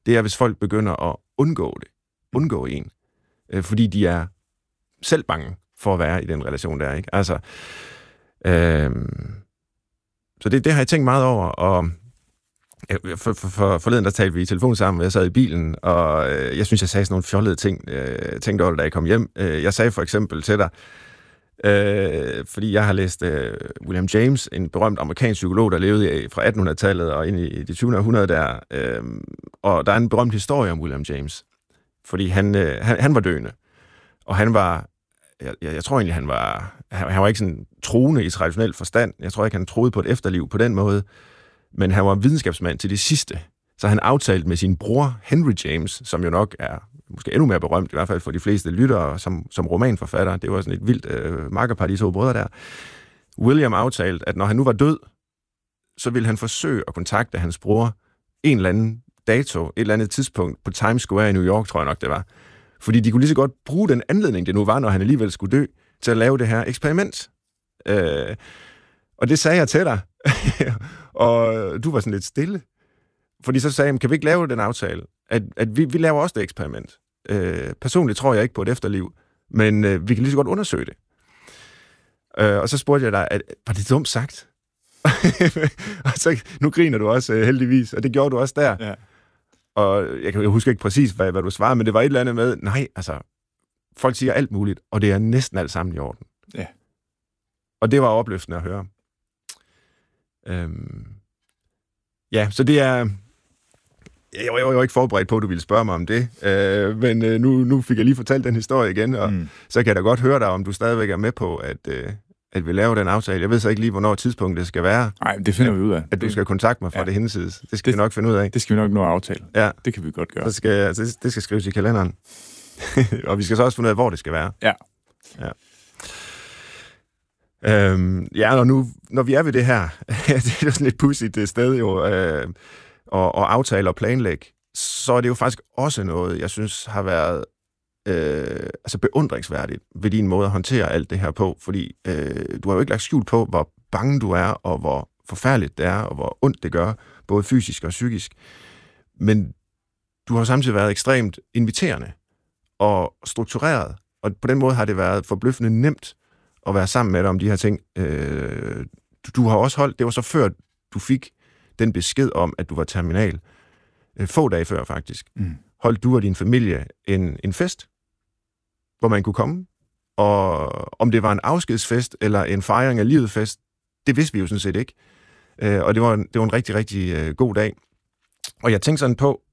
det er, hvis folk begynder at undgå en, fordi de er selv bange for at være i den relation, der, ikke? Altså, så det har jeg tænkt meget over, og forleden der talte vi i telefon sammen, og jeg sad i bilen, og jeg synes, jeg sagde sådan nogle fjollede ting, tænkte over det, da jeg kom hjem. Jeg sagde for eksempel til dig, fordi jeg har læst William James, en berømt amerikansk psykolog, der levede fra 1800-tallet og ind i det 20. århundrede der, og der er en berømt historie om William James, fordi han var døende, og han var, jeg tror egentlig, han var ikke sådan troende i traditionel forstand. Jeg tror ikke, han troede på et efterliv på den måde, men han var videnskabsmand til det sidste. Så han aftalte med sin bror Henry James, som jo nok er måske endnu mere berømt, i hvert fald for de fleste lyttere, som romanforfatter. Det var sådan et vildt makkerpar, de to brødre der. William aftalte, at når han nu var død, så ville han forsøge at kontakte hans bror en eller anden dato, et eller andet tidspunkt på Times Square i New York, tror jeg nok det var. Fordi de kunne lige så godt bruge den anledning, det nu var, når han alligevel skulle dø, til at lave det her eksperiment. Og det sagde jeg til dig, og du var sådan lidt stille. Fordi så sagde jeg, kan vi ikke lave den aftale, at vi laver også det eksperiment. Personligt tror jeg ikke på et efterliv, men vi kan lige så godt undersøge det. Og så spurgte jeg dig, var det dumt sagt? Og så, nu griner du også heldigvis, og det gjorde du også der. Ja. Og jeg husker ikke præcis, hvad du svarede, men det var et eller andet med, nej, altså, folk siger alt muligt, og det er næsten alt sammen i orden. Ja. Og det var opløftende at høre. Ja, så det er... Jeg var ikke forberedt på, at du ville spørge mig om det, men nu fik jeg lige fortalt den historie igen, og så kan jeg da godt høre dig, om du stadigvæk er med på, at vi laver den aftale. Jeg ved så ikke lige, hvornår tidspunktet det skal være. Nej, det finder vi ud af. At du skal kontakte mig fra det hensides. Det skal vi nok finde ud af. Det skal vi nok nå at aftale. Ja. Det kan vi godt gøre. Det skal skrives i kalenderen. Og vi skal så også finde ud af, hvor det skal være. Ja. Når vi er ved det her, det er sådan et pudsigt sted jo, og aftale og planlægge, så er det jo faktisk også noget, jeg synes har været beundringsværdigt ved din måde at håndtere alt det her på, fordi du har jo ikke lagt skjul på, hvor bange du er, og hvor forfærdeligt det er, og hvor ondt det gør, både fysisk og psykisk. Men du har samtidig været ekstremt inviterende og struktureret, og på den måde har det været forbløffende nemt at være sammen med dig om de her ting. Du har også holdt, det var så før du fik den besked om, at du var terminal, få dage før faktisk, holdt du og din familie en fest, hvor man kunne komme, og om det var en afskedsfest eller en fejring af livet fest, det vidste vi jo sådan set ikke. Og det var en rigtig, rigtig god dag. Og jeg tænkte sådan på,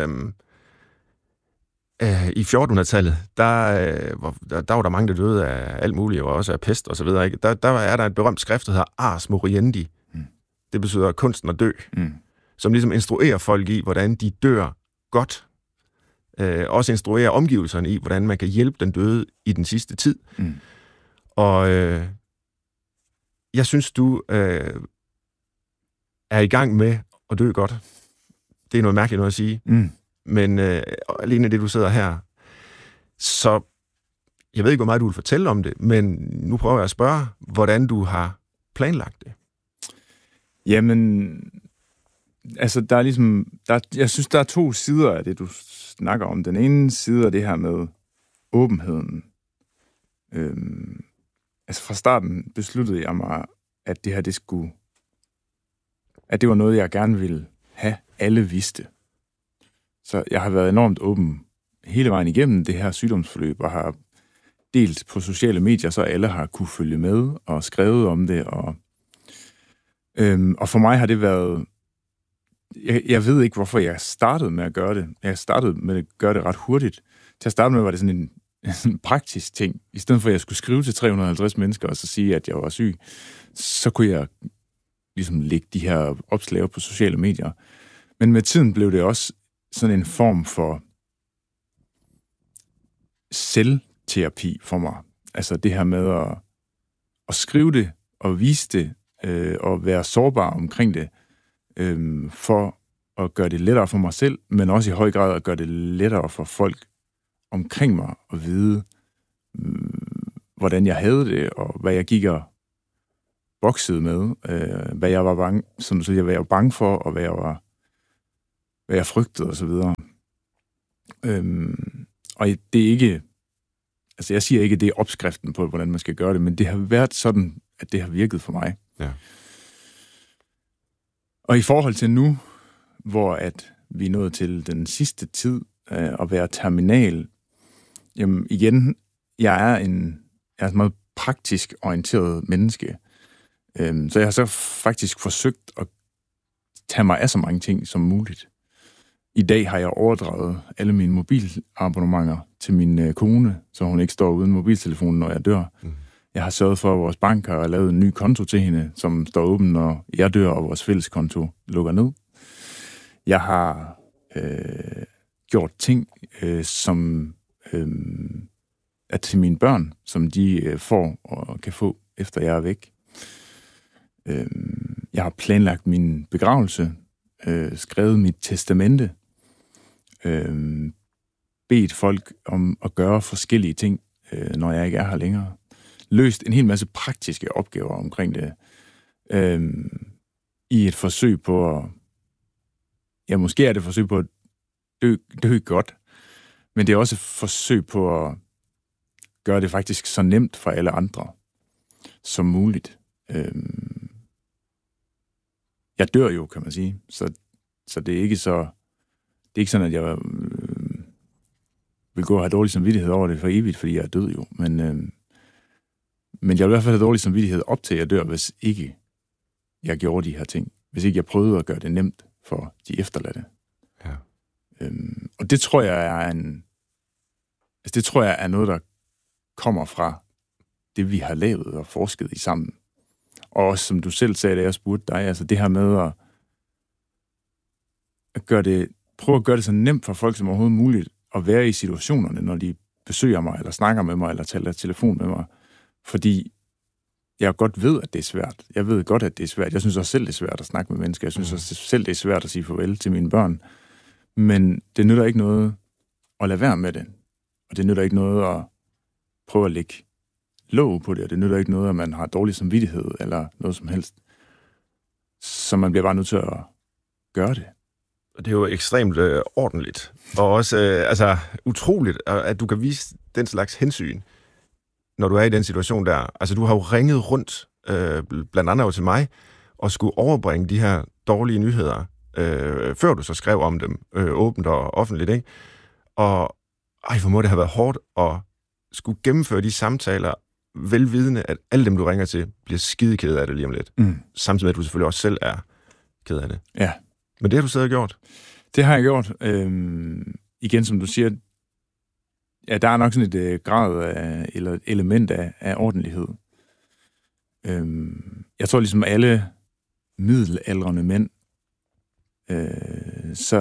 i 1400-tallet, der var der mange, der døde af alt muligt, og også af pest og så videre. Ikke? Der er der et berømt skrift, der hedder Ars Moriendi. Det betyder kunsten at dø, som ligesom instruerer folk i, hvordan de dør godt. Også instruerer omgivelserne i, hvordan man kan hjælpe den døde i den sidste tid. Og jeg synes, du er i gang med at dø godt. Det er noget mærkeligt noget at sige. Men alene det, du sidder her, så jeg ved ikke, hvor meget du vil fortælle om det, men nu prøver jeg at spørge, hvordan du har planlagt det. Jamen, altså der er ligesom, jeg synes, der er to sider af det, du snakker om. Den ene side er det her med åbenheden. Altså fra starten besluttede jeg mig, at det her, at det var noget, jeg gerne ville have, alle vidste. Så jeg har været enormt åben hele vejen igennem det her sygdomsforløb, og har delt på sociale medier, så alle har kunne følge med og skrevet om det, og for mig har det været... Jeg ved ikke, hvorfor jeg startede med at gøre det. Jeg startede med at gøre det ret hurtigt. Til at starte med var det sådan en praktisk ting. I stedet for, at jeg skulle skrive til 350 mennesker og så sige, at jeg var syg, så kunne jeg ligesom lægge de her opslag på sociale medier. Men med tiden blev det også sådan en form for selvterapi for mig. Altså det her med at skrive det og vise det, og være sårbar omkring det, for at gøre det lettere for mig selv, men også i høj grad at gøre det lettere for folk omkring mig at vide, hvordan jeg havde det, og hvad jeg gik og boksede med, hvad jeg var bange, hvad jeg var bange for, og hvad jeg var hvad jeg frygtede og så videre. Og det er ikke, altså jeg siger ikke, at det er opskriften på, hvordan man skal gøre det, men det har været sådan, at det har virket for mig. Ja. Og i forhold til nu, hvor at vi er nået til den sidste tid at være terminal, jamen igen, jeg er et meget praktisk orienteret menneske. Så jeg har så faktisk forsøgt at tage mig af så mange ting som muligt. I dag har jeg overdraget alle mine mobilabonnementer til min kone, så hun ikke står uden mobiltelefonen, når jeg dør. Jeg har sørget for, at vores bank har lavet en ny konto til hende, som står åben, når jeg dør, og vores fælleskonto lukker ned. Jeg har gjort ting, som er til mine børn, som de får og kan få, efter jeg er væk. Jeg har planlagt min begravelse, skrevet mit testamente, bedt folk om at gøre forskellige ting, når jeg ikke er her længere. Løst en hel masse praktiske opgaver omkring det, i et forsøg på at... Ja, måske er det et forsøg på at dø godt, men det er også et forsøg på at gøre det faktisk så nemt for alle andre som muligt. Jeg dør jo, kan man sige, så det er ikke så... Det er ikke sådan, at jeg vil gå og have dårlig samvittighed over det for evigt, fordi jeg er død jo, men jeg vil i hvert fald have dårlig samvittighed op til, at jeg dør, hvis ikke jeg gjorde de her ting. Hvis ikke jeg prøvede at gøre det nemt for de efterladte. Ja. Og det tror jeg er noget, der kommer fra det, vi har lavet og forsket i sammen. Og også, som du selv sagde, da jeg spurgte dig, altså det her med at prøve at gøre det så nemt for folk som overhovedet muligt at være i situationerne, når de besøger mig, eller snakker med mig, eller taler telefon med mig. Fordi jeg godt ved, at det er svært. Jeg ved godt, at det er svært. Jeg synes også selv, det er svært at snakke med mennesker. Jeg synes også selv, det er svært at sige farvel til mine børn. Men det nytter ikke noget at lade være med det. Og det nytter ikke noget at prøve at lægge låg på det. Og det nytter ikke noget, at man har dårlig samvittighed, eller noget som helst. Så man bliver bare nødt til at gøre det. Det er jo ekstremt ordentligt. Og også utroligt, at du kan vise den slags hensyn, når du er i den situation der. Altså, du har jo ringet rundt, blandt andet jo til mig, og skulle overbringe de her dårlige nyheder, før du så skrev om dem åbent og offentligt, ikke? Og hvor må det have været hårdt at skulle gennemføre de samtaler, velvidende, at alle dem, du ringer til, bliver skidekede af det lige om lidt. Samtidig med, at du selvfølgelig også selv er ked af det. Ja. Men det har du siddet og gjort? Det har jeg gjort. Igen, som du siger, ja, der er nok sådan et grad af, eller et element af ordentlighed. Jeg tror ligesom alle middelaldrende mænd, så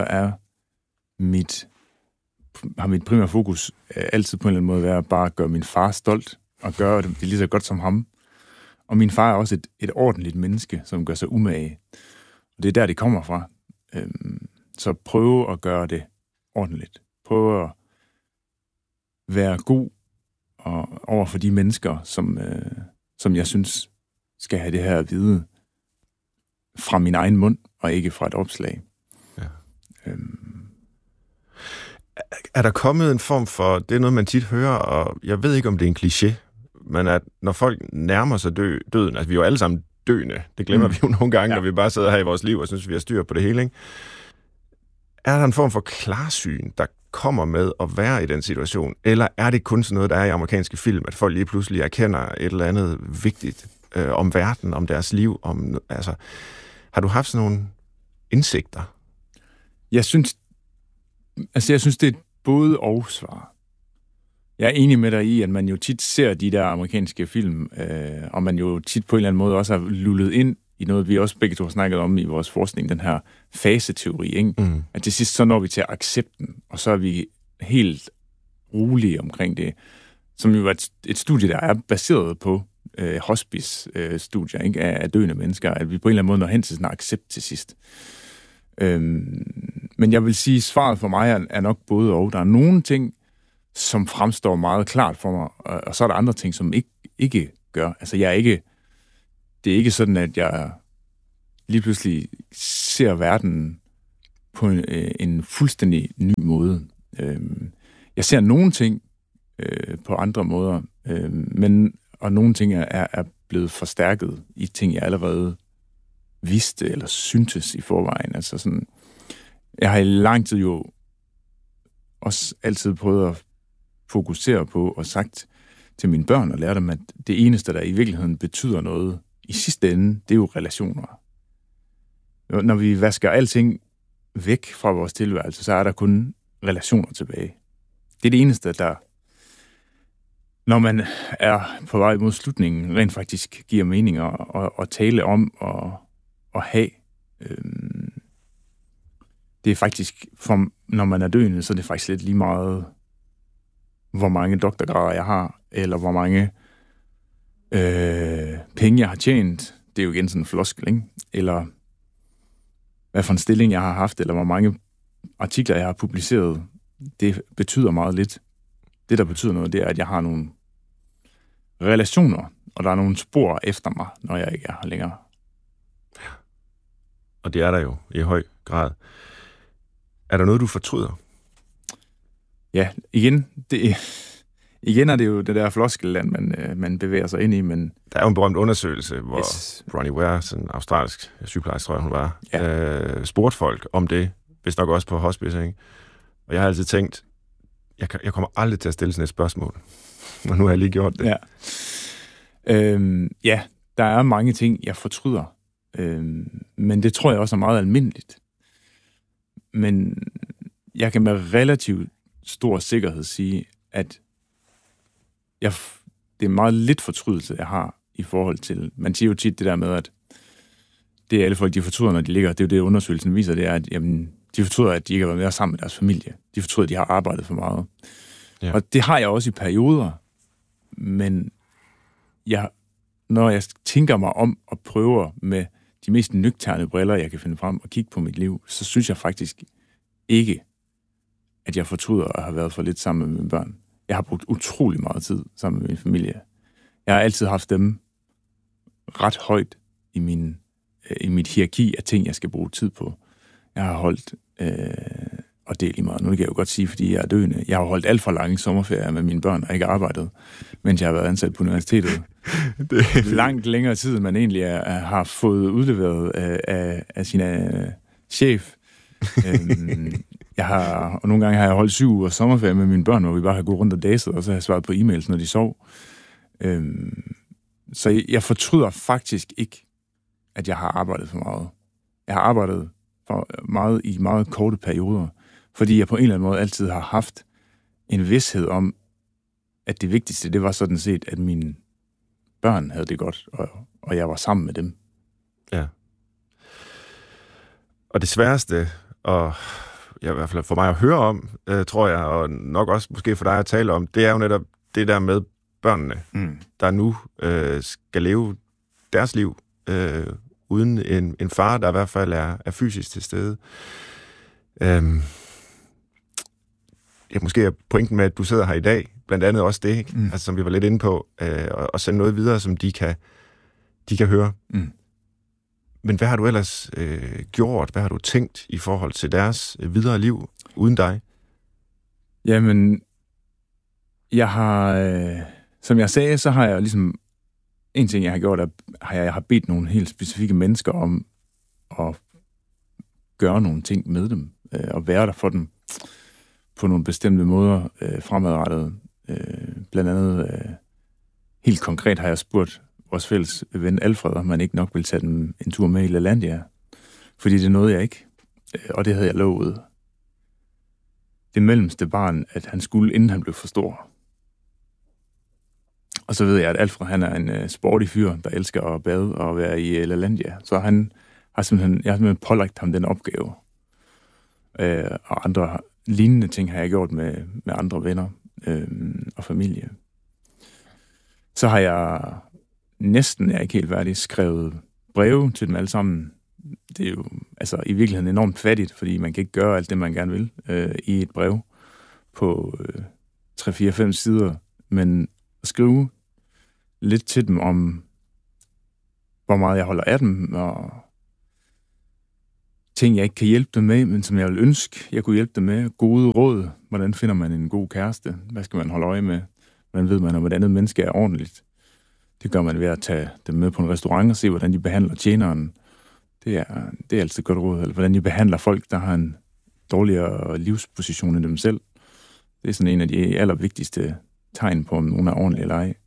har mit primære fokus altid på en eller anden måde været at bare gøre min far stolt, og gøre det lige så godt som ham. Og min far er også et ordentligt menneske, som gør sig umage. Og det er der, det kommer fra. Så prøve at gøre det ordentligt. Prøve at være god over for de mennesker, som jeg synes skal have det her at vide fra min egen mund, og ikke fra et opslag. Ja. Er der kommet en form for, det er noget, man tit hører, og jeg ved ikke, om det er en kliché, men at når folk nærmer sig døden, altså vi er jo alle sammen døende, det glemmer vi jo nogle gange, når vi bare sidder her i vores liv og synes, vi har styr på det hele, ikke? Er der en form for klarsyn, der kommer med at være i den situation, eller er det kun sådan noget, der er i amerikanske film, at folk lige pludselig erkender et eller andet vigtigt om verden, om deres liv, har du haft sådan nogle indsigter? Jeg synes, det er et både og svar. Jeg er enig med dig i, at man jo tit ser de der amerikanske film, og man jo tit på en eller anden måde også har lullet ind i noget, vi også begge to har snakket om i vores forskning, den her faseteori, ikke? At til sidst så når vi til accepten, og så er vi helt rolige omkring det, som jo er et studie, der er baseret på hospice-studier, ikke? Af døende mennesker, at vi på en eller anden måde når hen til sådan en accept til sidst. Men jeg vil sige, svaret for mig er nok både og. Der er nogle ting, som fremstår meget klart for mig, og så er der andre ting, som ikke gør. Altså, det er ikke sådan, at jeg lige pludselig ser verden på en fuldstændig ny måde. Jeg ser nogle ting på andre måder, og nogle ting er blevet forstærket i ting, jeg allerede vidste eller syntes i forvejen. Altså sådan, jeg har i lang tid jo også altid prøvet at fokusere på og sagt til mine børn og lære dem, at det eneste, der i virkeligheden betyder noget i sidste ende, det er jo relationer. Når vi vasker alting væk fra vores tilværelse, så er der kun relationer tilbage. Det er det eneste, der, når man er på vej mod slutningen, rent faktisk giver mening at tale om og have. Det er faktisk, når man er døende, så er det faktisk lidt lige meget, hvor mange doktorgrader jeg har, eller hvor mange penge jeg har tjent. Det er jo igen sådan en floskel, ikke? Eller hvad for en stilling jeg har haft, eller hvor mange artikler jeg har publiceret. Det betyder meget lidt. Det, der betyder noget, det er, at jeg har nogle relationer, og der er nogle spor efter mig, når jeg ikke er her længere. Og det er der jo i høj grad. Er der noget, du fortryder? Ja, igen er det jo det der floskelland, man bevæger sig ind i, men... Der er jo en berømt undersøgelse, hvor Bronnie Ware, sådan en australsk sygeplejerske, tror jeg, hun var, spurgte folk om det, hvis nok også på hospice, ikke? Og jeg har altid tænkt, jeg kommer aldrig til at stille sådan et spørgsmål, og nu har jeg lige gjort det. Ja, der er mange ting, jeg fortryder, men det tror jeg også er meget almindeligt. Men jeg kan med relativt stor sikkerhed sige, at det er meget lidt fortrydelse, jeg har i forhold til... Man siger jo tit det der med, at det er alle folk, de fortryder, når de ligger. Det er jo det, undersøgelsen viser, det er, at jamen, de fortryder, at de ikke har været mere sammen med deres familie. De fortryder, at de har arbejdet for meget. Ja. Og det har jeg også i perioder, men når jeg tænker mig om og prøver med de mest nøgterne briller, jeg kan finde frem og kigge på mit liv, så synes jeg faktisk ikke, at jeg fortryder at have været for lidt sammen med mine børn. Jeg har brugt utrolig meget tid sammen med min familie. Jeg har altid haft dem ret højt i mit hierarki af ting, jeg skal bruge tid på. Jeg har holdt, og det er lige meget, nu kan jeg jo godt sige, fordi jeg er døende, jeg har holdt alt for lange sommerferier med mine børn og ikke arbejdet, mens jeg har været ansat på universitetet. Langt længere tid, end man egentlig har fået udleveret af sin chef. Og nogle gange har jeg holdt 7 uger sommerferie med mine børn, hvor vi bare har gået rundt og daset, og så har jeg svaret på e-mails, når de sov. Så jeg fortryder faktisk ikke, at jeg har arbejdet for meget. Jeg har arbejdet for meget i meget korte perioder, fordi jeg på en eller anden måde altid har haft en vished om, at det vigtigste, det var sådan set, at mine børn havde det godt, og jeg var sammen med dem. Ja. Og det sværeste, og i hvert fald for mig at høre om, tror jeg, og nok også måske for dig at tale om, det er jo netop det der med børnene, der nu skal leve deres liv uden en far, der i hvert fald er fysisk til stede. Måske er pointen med, at du sidder her i dag, blandt andet også det, ikke? Altså, som vi var lidt inde på, og sende noget videre, som de kan høre. Men hvad har du ellers gjort? Hvad har du tænkt i forhold til deres videre liv uden dig? Jamen, jeg har, som jeg sagde, så har jeg ligesom, en ting jeg har gjort, jeg har bedt nogle helt specifikke mennesker om at gøre nogle ting med dem, og være der for dem på nogle bestemte måder fremadrettet. Blandt andet, helt konkret har jeg spurgt vores fælles ven Alfred, om man ikke nok vil tage dem en tur med i LaLandia. Fordi det nåede jeg ikke, og det havde jeg lovet det mellemste barn, at han skulle, inden han blev for stor. Og så ved jeg, at Alfred, han er en sporty fyr, der elsker at bade og være i LaLandia. Så jeg har simpelthen pålagt ham den opgave. Og andre lignende ting har jeg gjort med andre venner og familie. Så har jeg næsten, jeg er ikke helt færdig, skrevet breve til dem alle sammen. Det er jo altså i virkeligheden enormt fattigt, fordi man kan ikke gøre alt det, man gerne vil i et brev på 3-4-5 sider, men at skrive lidt til dem om, hvor meget jeg holder af dem, og ting, jeg ikke kan hjælpe dem med, men som jeg vil ønske, jeg kunne hjælpe dem med. Gode råd. Hvordan finder man en god kæreste? Hvad skal man holde øje med? Hvordan ved man, om et andet menneske er ordentligt? Det gør man ved at tage dem med på en restaurant og se, hvordan de behandler tjeneren. Det er altid godt råd. Eller hvordan de behandler folk, der har en dårligere livsposition end dem selv. Det er sådan en af de allervigtigste tegn på, om nogen er ordentlig eller ej.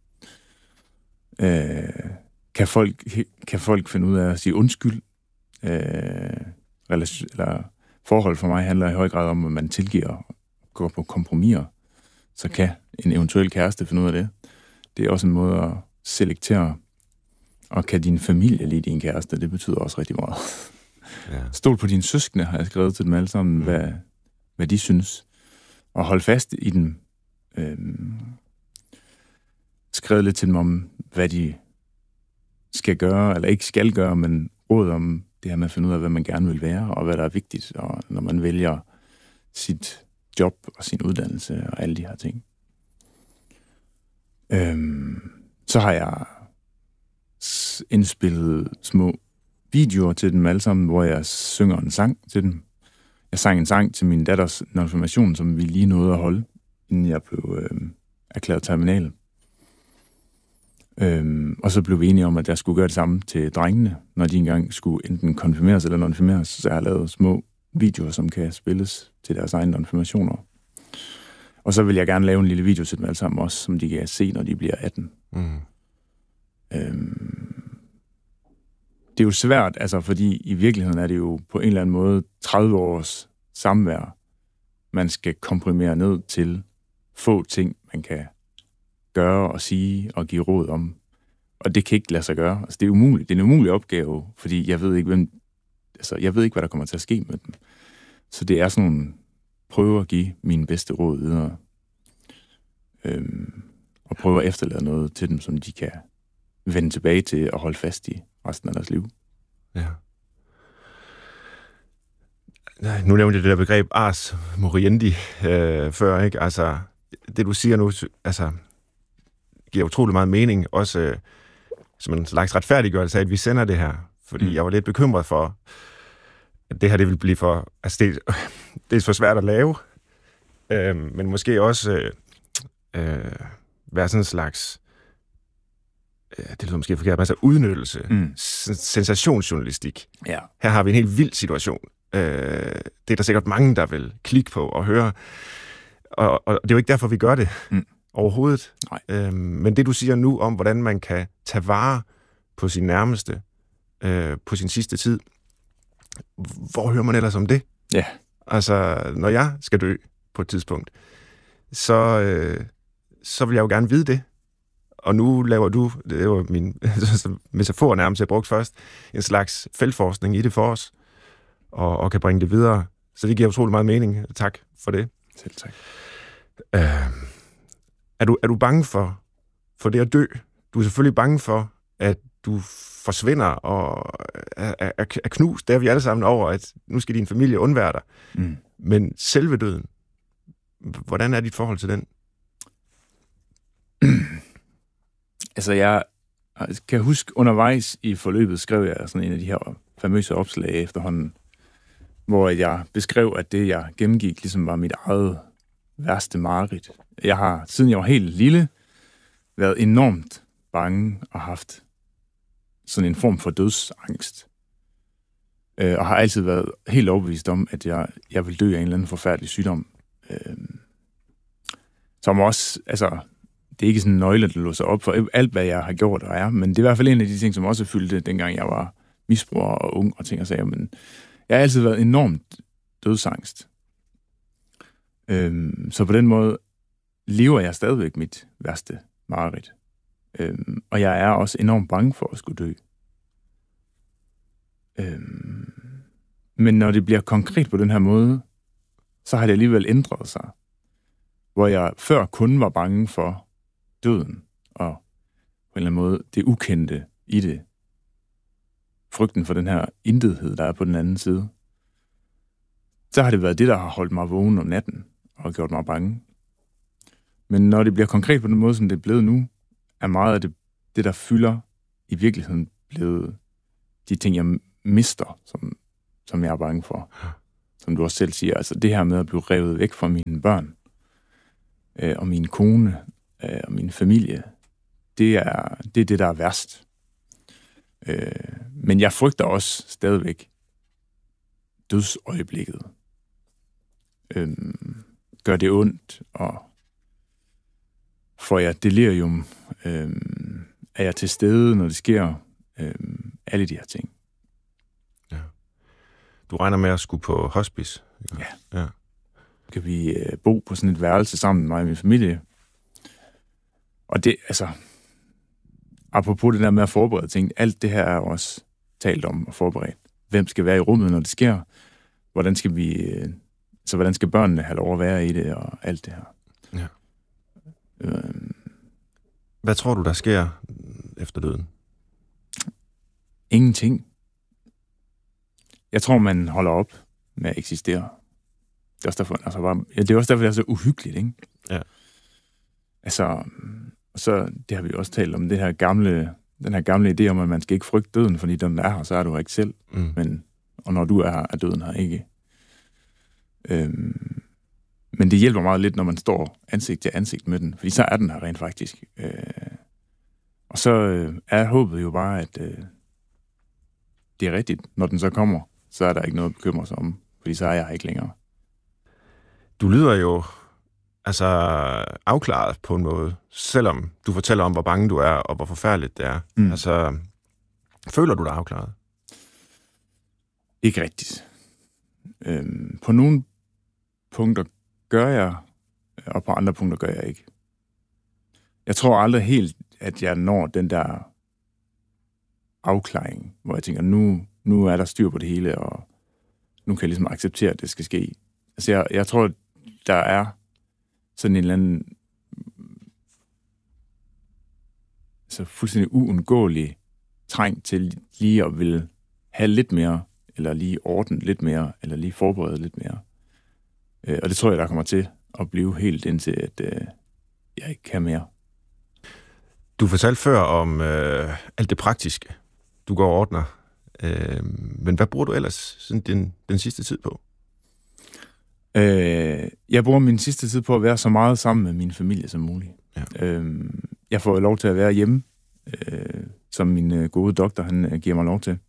Kan folk finde ud af at sige undskyld? Eller forhold for mig handler i høj grad om, at man tilgiver og går på kompromiser. Så kan en eventuel kæreste finde ud af det. Det er også en måde at selektere. Og kan din familie lide din kæreste? Det betyder også rigtig meget. Ja. Stol på dine søskende, har jeg skrevet til dem alle sammen, hvad de synes. Og hold fast i dem. Skrevet lidt til dem om, hvad de skal gøre, eller ikke skal gøre, men råd om det her med at finde ud af, hvad man gerne vil være, og hvad der er vigtigt, og når man vælger sit job og sin uddannelse og alle de her ting. Så har jeg indspillet små videoer til dem alle sammen, hvor jeg synger en sang til dem. Jeg sang en sang til min datters konfirmation, som vi lige nåede at holde, inden jeg blev erklæret terminal. Og så blev vi enige om, at jeg skulle gøre det samme til drengene, når de engang skulle enten konfirmeres eller nonfirmeres. Så jeg har lavet små videoer, som kan spilles til deres egne konfirmationer. Og så vil jeg gerne lave en lille video til dem alle sammen også, som de kan se, når de bliver 18. Det er jo svært, altså, fordi i virkeligheden er det jo på en eller anden måde 30 års samvær, man skal komprimere ned til få ting, man kan gøre og sige og give råd om. Og det kan ikke lade sig gøre. Altså, det er umuligt. Det er en umulig opgave, fordi jeg ved ikke, hvad der kommer til at ske med dem. Så det er sådan nogle prøve at give mine bedste råd videre. Og prøve at efterlade noget til dem, som de kan vende tilbage til og holde fast i resten af deres liv. Ja. Nu nævnte jeg det der begreb ars moriendi før, ikke? Altså, det du siger nu, altså, giver utrolig meget mening, også som en slags retfærdiggørelse af, at vi sender det her. Fordi jeg var lidt bekymret for, at det her det vil blive for... Altså, det er for svært at lave, men måske også være sådan en slags... det lyder måske forkert, altså udnyttelse, sensationsjournalistik. Ja. Her har vi en helt vild situation. Det er der sikkert mange, der vil klikke på og høre. Og det er jo ikke derfor, vi gør det overhovedet. Men det, du siger nu om, hvordan man kan tage vare på sin nærmeste, på sin sidste tid, hvor hører man ellers om det? Ja. Altså, når jeg skal dø på et tidspunkt, så vil jeg jo gerne vide det. Og nu laver du, det var min metafor nærmest, jeg brugte først, en slags feltforskning i det for os, og kan bringe det videre. Så det giver utrolig meget mening. Tak for det. Selv tak. Er du bange for det at dø? Du er selvfølgelig bange for, at du forsvinder og er knust. Der er vi alle sammen over, at nu skal din familie undvære dig. Men selve døden, hvordan er dit forhold til den? Altså, jeg kan huske, undervejs i forløbet skrev jeg sådan en af de her famøse opslag efterhånden, hvor jeg beskrev, at det, jeg gennemgik, ligesom var mit eget værste mareridt. Jeg har, siden jeg var helt lille, været enormt bange og haft sådan en form for dødsangst. Og har altid været helt overbevist om, at jeg vil dø af en eller anden forfærdelig sygdom. Som også, altså... Det er ikke sådan en nøgle, der låser op for alt, hvad jeg har gjort og er, men det er i hvert fald en af de ting, som også fyldte, dengang jeg var misbruger og ung og ting og sager. Men jeg har altid været enormt dødsangst. Så på den måde lever jeg stadigvæk mit værste mareridt. Og jeg er også enormt bange for at skulle dø. Men når det bliver konkret på den her måde, så har det alligevel ændret sig. Hvor jeg før kun var bange for døden, og på en eller anden måde det ukendte i det. Frygten for den her intethed, der er på den anden side. Så har det været det, der har holdt mig vågen om natten, og gjort mig bange. Men når det bliver konkret på den måde, som det er blevet nu, er meget af det der fylder, i virkeligheden blevet de ting, jeg mister, som jeg er bange for. Som du også selv siger, altså det her med at blive revet væk fra mine børn, og min kone, og min familie, det er det, der er værst. Men jeg frygter også stadigvæk dødsøjeblikket. Gør det ondt, og får jeg delirium, er jeg til stede, når det sker, alle de her ting. Ja. Du regner med at skulle på hospice? Ikke? Ja. Kan vi bo på sådan et værelse sammen, mig og min familie. Og det, altså, apropos det der med at forberede ting, alt det her er også talt om og forberedt. Hvem skal være i rummet, når det sker? Hvordan skal børnene have lov at være i det, og alt det her. Ja. Hvad tror du, der sker efter døden? Ingenting. Jeg tror, man holder op med at eksistere. Det er også derfor, det er så uhyggeligt, ikke? Ja. Altså, så det har vi også talt om, den her gamle idé om, at man skal ikke frygte døden, fordi den er her, så er du her ikke selv. Og når du er her, er døden her ikke. Men det hjælper meget lidt, når man står ansigt til ansigt med den, fordi så er den her rent faktisk. Og så er håbet jo bare, at det er rigtigt. Når den så kommer, så er der ikke noget at bekymre sig om, fordi så er jeg her ikke længere. Du lyder jo altså afklaret på en måde, selvom du fortæller om, hvor bange du er, og hvor forfærdeligt det er. Altså, føler du dig afklaret? Ikke rigtigt. På nogle punkter gør jeg, og på andre punkter gør jeg ikke. Jeg tror aldrig helt, at jeg når den der afklaring, hvor jeg tænker, nu er der styr på det hele, og nu kan jeg ligesom acceptere, at det skal ske. Altså jeg tror, der er sådan en eller anden altså fuldstændig uundgåelig træng til lige at ville have lidt mere, eller lige ordne lidt mere, eller lige forberede lidt mere. Og det tror jeg, der kommer til at blive helt indtil, at jeg ikke kan mere. Du fortalte før om alt det praktiske, du går og ordner. Men hvad bruger du ellers sådan den sidste tid på? Jeg bruger min sidste tid på at være så meget sammen med min familie som muligt. Ja. Jeg får lov til at være hjemme, som min gode doktor han giver mig lov til.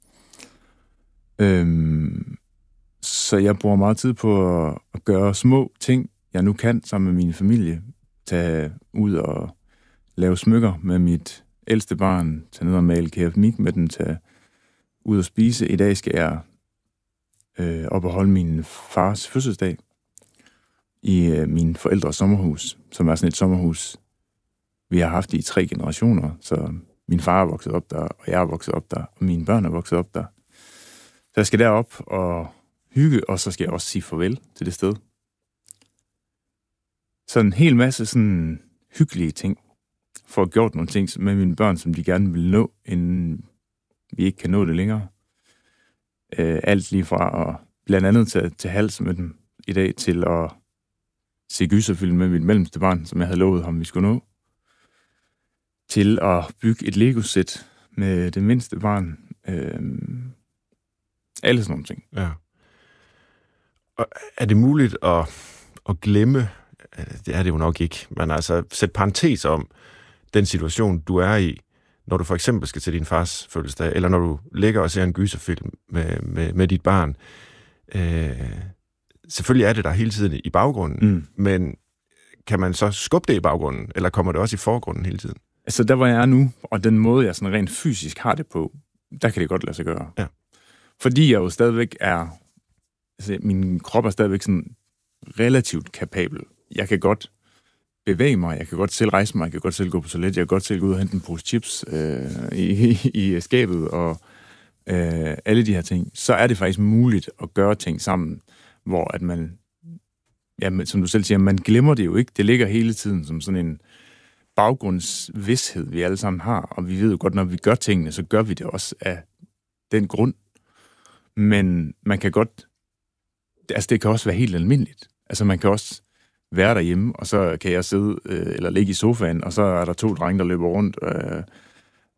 Så jeg bruger meget tid på at gøre små ting, jeg nu kan sammen med min familie. Tage ud og lave smykker med mit ældste barn, tage ned og male keramik med den, tage ud og spise. I dag skal jeg op og holde min fars fødselsdag i min forældres sommerhus, som er sådan et sommerhus, vi har haft i 3 generationer. Så min far er vokset op der, og jeg er vokset op der, og mine børn er vokset op der. Så jeg skal derop og hygge, og så skal jeg også sige farvel til det sted. Så en hel masse sådan hyggelige ting, for at gjort nogle ting med mine børn, som de gerne vil nå, inden vi ikke kan nå det længere. Alt lige fra at blandt andet tage til hals med dem i dag, til at se gyserfilm med mit mellemste barn, som jeg havde lovet ham, vi skulle nå, til at bygge et Lego-sæt med det mindste barn. Alle sådan nogle ting. Ja. Og er det muligt at glemme, det er det jo nok ikke, men altså sætte parentes om den situation, du er i, når du for eksempel skal til din fars fødselsdag, eller når du ligger og ser en gyserfilm med dit barn. Selvfølgelig er det der hele tiden i baggrunden, men kan man så skubbe det i baggrunden, eller kommer det også i forgrunden hele tiden? Altså der, hvor jeg er nu, og den måde, jeg sådan rent fysisk har det på, der kan det godt lade sig gøre. Ja. Fordi jeg jo stadigvæk er, altså min krop er stadigvæk sådan relativt kapabel. Jeg kan godt bevæge mig, jeg kan godt selv rejse mig, jeg kan godt selv gå på toilet, jeg kan godt selv gå ud og hente en pose chips i skabet, og alle de her ting. Så er det faktisk muligt at gøre ting sammen, hvor at man, ja, som du selv siger, man glemmer det jo ikke. Det ligger hele tiden som sådan en baggrundsvidshed, vi alle sammen har, og vi ved jo godt, når vi gør tingene, så gør vi det også af den grund. Men man kan godt, altså det kan også være helt almindeligt. Altså man kan også være derhjemme, og så kan jeg sidde eller ligge i sofaen, og så er der 2 drenge, der løber rundt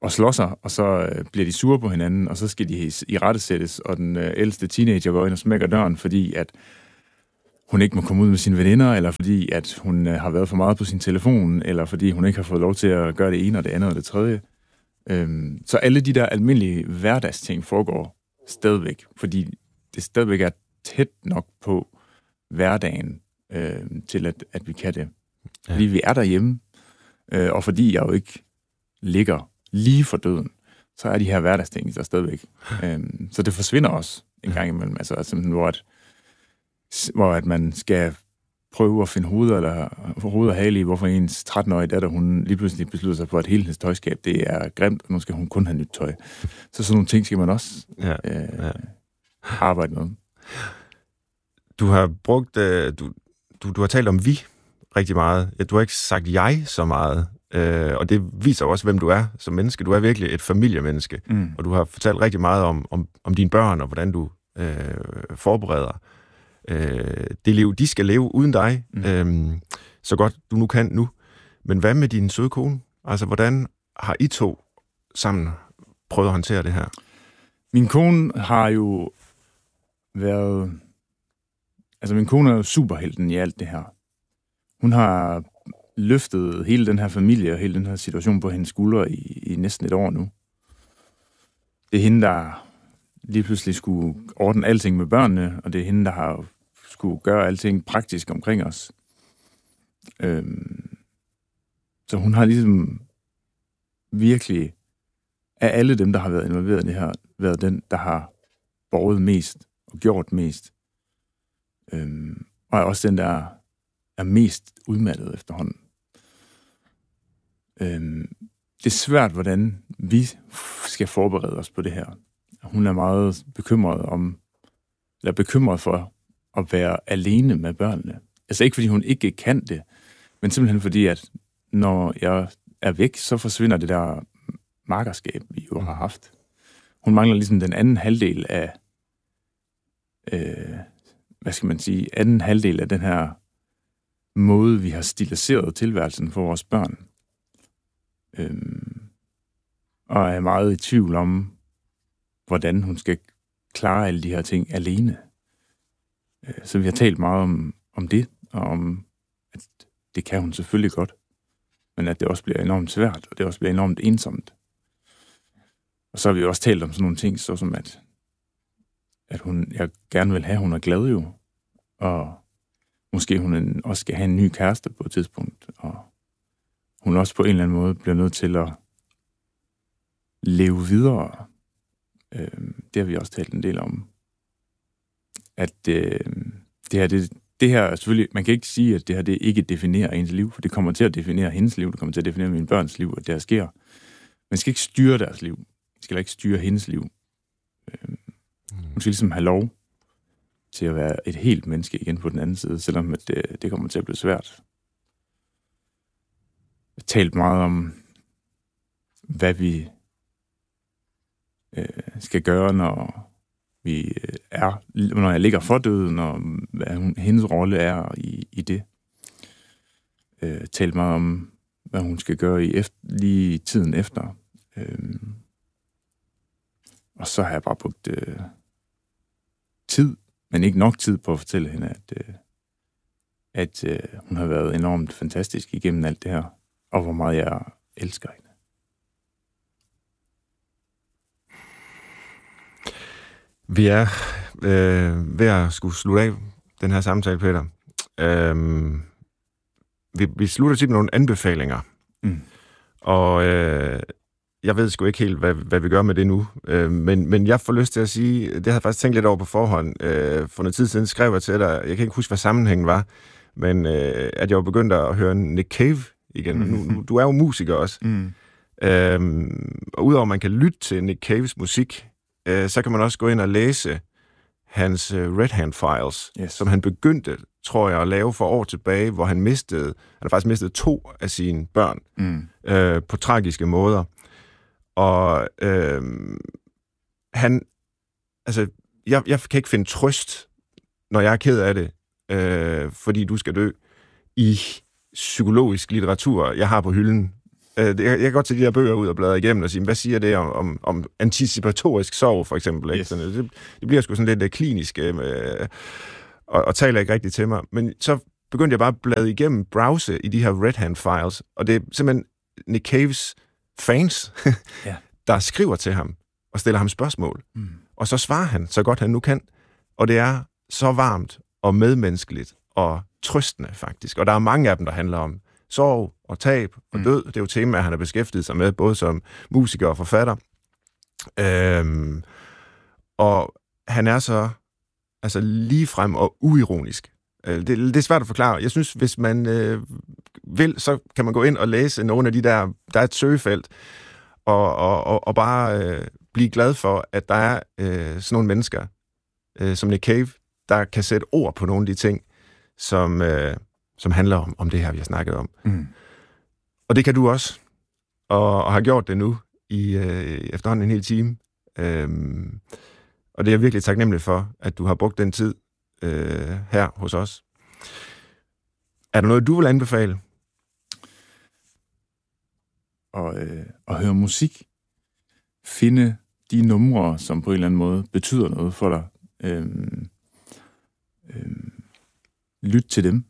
og slår sig, og så bliver de sure på hinanden, og så skal de irettesættes, og den ældste teenager går ind og smækker døren, fordi at hun ikke må komme ud med sine veninder, eller fordi at hun har været for meget på sin telefon, eller fordi hun ikke har fået lov til at gøre det ene, og det andet, og det tredje. Så alle de der almindelige hverdagsting foregår stadigvæk, fordi det stadigvæk er tæt nok på hverdagen, til at vi kan det. Ja. Fordi vi er derhjemme, og fordi jeg jo ikke ligger lige for døden, så er de her hverdagsting der stadigvæk. Så det forsvinder også en gang imellem, altså hvor at man skal prøve at finde hoved og hale i, hvorfor ens 13-årige datter, hun lige pludselig beslutter sig for, at hele hendes tøjskab, det er grimt, og nu skal hun kun have nyt tøj. Så sådan nogle ting skal man også arbejde med. Du har brugt, du har talt om vi rigtig meget. Du har ikke sagt jeg så meget, og det viser også, hvem du er som menneske. Du er virkelig et familiemenneske, og du har fortalt rigtig meget om dine børn, og hvordan du forbereder det liv, de skal leve uden dig, så godt du nu kan nu. Men hvad med din søde kone? Altså, hvordan har I to sammen prøvet at håndtere det her? Min kone har jo været... Altså, min kone er jo superhelten i alt det her. Hun har løftet hele den her familie og hele den her situation på hendes skuldre i næsten et år nu. Det er hende, der lige pludselig skulle ordne alting med børnene, og det er hende, der har skulle gøre alting praktisk omkring os. Så hun har ligesom virkelig, af alle dem, der har været involveret i det her, været den, der har borget mest og gjort mest. Og er også den, der er mest udmattet efterhånden. Det er svært, hvordan vi skal forberede os på det her. Hun er meget bekymret for at være alene med børnene. Altså ikke, fordi hun ikke kan det, men simpelthen fordi, at når jeg er væk, så forsvinder det der makkerskab, vi jo har haft. Hun mangler ligesom den anden halvdel af, anden halvdel af den her måde, vi har stiliseret tilværelsen for vores børn. Og er meget i tvivl om, hvordan hun skal klare alle de her ting alene. Så vi har talt meget om det, og om, at det kan hun selvfølgelig godt, men at det også bliver enormt svært, og det også bliver enormt ensomt. Og så har vi også talt om sådan nogle ting, såsom at jeg gerne vil have, hun er glad jo, og måske hun også skal have en ny kæreste på et tidspunkt, og hun også på en eller anden måde bliver nødt til at leve videre. Det har vi også talt en del om. At det her selvfølgelig, man kan ikke sige, at det her det ikke definerer ens liv, for det kommer til at definere hendes liv, det kommer til at definere mine børns liv, at det her sker. Man skal ikke styre deres liv. Man skal ikke styre hendes liv. Hun skal ligesom have lov til at være et helt menneske igen på den anden side, selvom at det kommer til at blive svært. Jeg har talt meget om, hvad vi skal gøre, når jeg ligger for døden, og hvad hendes rolle er i det. Talt meget om, hvad hun skal gøre lige tiden efter. Og så har jeg bare brugt tid, men ikke nok tid på at fortælle hende, at hun har været enormt fantastisk igennem alt det her, og hvor meget jeg elsker hende. Vi er ved at skulle slutte af den her samtale, Peter. Vi slutter tit med nogle anbefalinger. Og jeg ved sgu ikke helt, hvad vi gør med det nu. Men jeg får lyst til at sige, det havde jeg faktisk tænkt lidt over på forhånd. For noget tid siden skrev jeg til dig, jeg kan ikke huske, hvad sammenhængen var, men at jeg var begyndt at høre Nick Cave igen. Nu, du er jo musiker også. Og udover at man kan lytte til Nick Caves musik, så kan man også gå ind og læse hans Red Hand Files, som han begyndte, tror jeg, at lave for år tilbage, hvor han har faktisk mistet 2 af sine børn på tragiske måder. Og jeg kan ikke finde trøst, når jeg er ked af det, fordi du skal dø, i psykologisk litteratur, jeg har på hylden Jeg kan godt tage de her bøger ud og bladre igennem og sige, hvad siger det om anticipatorisk sorg, for eksempel. Ikke? Yes. Sådan, det bliver sgu sådan lidt klinisk, og taler ikke rigtigt til mig. Men så begyndte jeg bare at bladre igennem, browse i de her Red Hand Files, og det er simpelthen Nick Caves fans, der skriver til ham og stiller ham spørgsmål. Og så svarer han så godt han nu kan. Og det er så varmt og medmenneskeligt og trøstende, faktisk. Og der er mange af dem, der handler om sorg og tab og død. Det er jo temaer, han har beskæftiget sig med, både som musiker og forfatter. Og han er så ligefrem og uironisk. Det er svært at forklare. Jeg synes, hvis man vil, så kan man gå ind og læse nogle af de der er et søgefelt, og bare blive glad for, at der er sådan nogle mennesker, som Nick Cave, der kan sætte ord på nogle af de ting, som handler om det her, vi har snakket om. Og det kan du også, og har gjort det nu i efterhånden en hel time. Og det er jeg virkelig taknemmelig for, at du har brugt den tid her hos os. Er der noget, du vil anbefale? At høre musik. Finde de numre, som på en eller anden måde betyder noget for dig. Lyt til dem.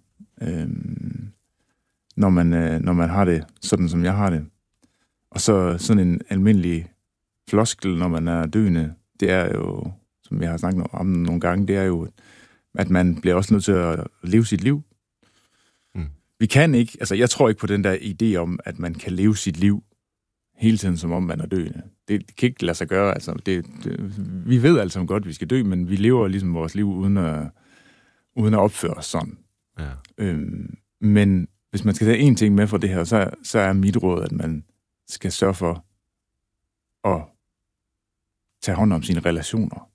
Når man har det sådan, som jeg har det. Og så sådan en almindelig floskel, når man er døende, det er jo, som jeg har snakket om nogle gange, det er jo, at man bliver også nødt til at leve sit liv. Vi kan ikke, jeg tror ikke på den der idé om, at man kan leve sit liv hele tiden, som om man er døende. Det kan ikke lade sig gøre. Vi ved alle sammen godt, at vi skal dø, men vi lever ligesom vores liv uden at opføre os sådan. Ja. Men hvis man skal tage én ting med fra det her, så er mit råd, at man skal sørge for at tage hånd om sine relationer.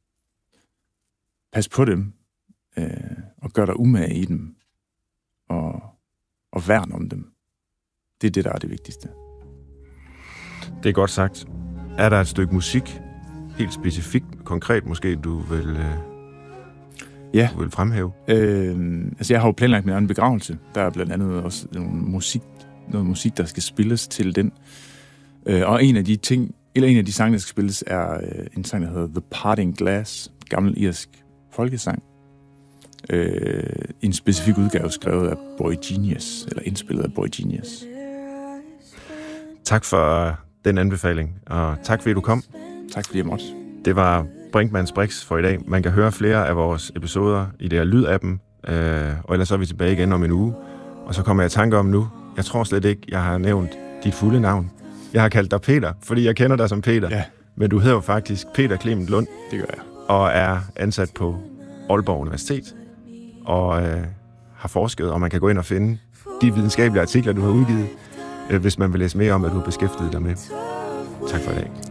Pas på dem, og gør dig umage i dem, og værn om dem. Det er det, der er det vigtigste. Det er godt sagt. Er der et stykke musik, helt specifikt, konkret måske, du vil fremhæve? Jeg har jo planlagt min egen begravelse. Der er blandt andet også noget musik, der skal spilles til den. Og en af de sange, der skal spilles, er en sang, der hedder The Parting Glass, gammel irsk folkesang. En specifik udgave skrevet af Boy Genius, eller indspillet af Boy Genius. Tak for den anbefaling, og tak fordi du kom. Tak fordi jeg måtte. Det var Brinkmanns Brix for i dag. Man kan høre flere af vores episoder i det her lydappen, og ellers så er vi tilbage igen om en uge. Og så kommer jeg i tanke om nu, jeg tror slet ikke, jeg har nævnt dit fulde navn. Jeg har kaldt dig Peter, fordi jeg kender dig som Peter. Ja. Men du hedder jo faktisk Peter Clement Lund. Det gør jeg. Og er ansat på Aalborg Universitet, og har forsket, og man kan gå ind og finde de videnskabelige artikler, du har udgivet, hvis man vil læse mere om, hvad du har beskæftiget dig med. Tak for i dag.